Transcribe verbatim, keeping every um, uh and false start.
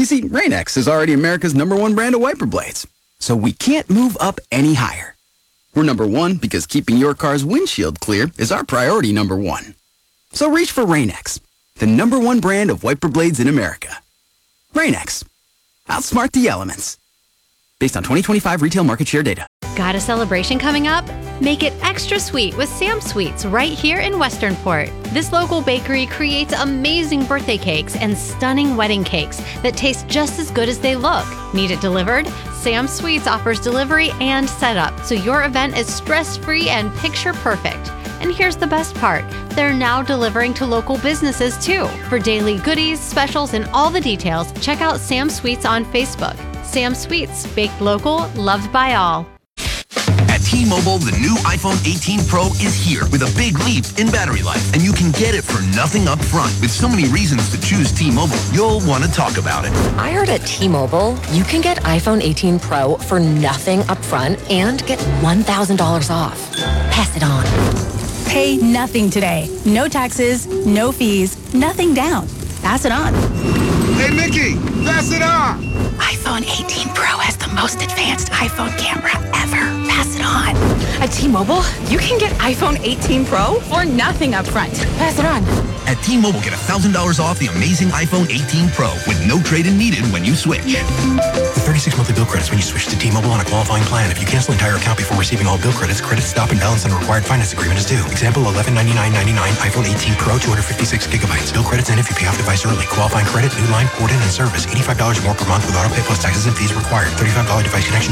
You see, Rain-X is already America's number one brand of wiper blades, so we can't move up any higher. We're number one because keeping your car's windshield clear is our priority number one. So reach for Rain-X, the number one brand of wiper blades in America. Rain-X. Outsmart the elements. Based on twenty twenty-five retail market share data. Got a celebration coming up? Make it extra sweet with Sam Sweets right here in Westernport. This local bakery creates amazing birthday cakes and stunning wedding cakes that taste just as good as they look. Need it delivered? Sam Sweets offers delivery and setup, so your event is stress-free and picture-perfect. And here's the best part. They're now delivering to local businesses too. For daily goodies, specials, and all the details, check out Sam Sweets on Facebook. Sam Sweets, baked local, loved by all. At T-Mobile, the new iPhone eighteen Pro is here with a big leap in battery life, and you can get it for nothing up front. With so many reasons to choose T-Mobile, you'll want to talk about it. I heard at T-Mobile, you can get iPhone eighteen Pro for nothing up front and get one thousand dollars off. Pass it on. Pay nothing today. No taxes, no fees, nothing down. Pass it on. Hey, Mickey, pass it on. iPhone eighteen Pro has the most advanced iPhone camera ever. Pass it on. At T-Mobile, you can get iPhone eighteen Pro for nothing up front. Pass it on. At T-Mobile, get one thousand dollars off the amazing iPhone eighteen Pro with no trade-in needed when you switch. With thirty-six monthly bill credits when you switch to T-Mobile on a qualifying plan. If you cancel entire account before receiving all bill credits, credits stop and balance on a required finance agreement is due. Example, eleven ninety-nine ninety-nine iPhone eighteen Pro, two hundred fifty-six gigabytes. Bill credits end if you pay off device early. Qualifying credit, new line, port in, and service. eighty-five dollars more per month with auto pay plus taxes and fees required. thirty-five dollars device connection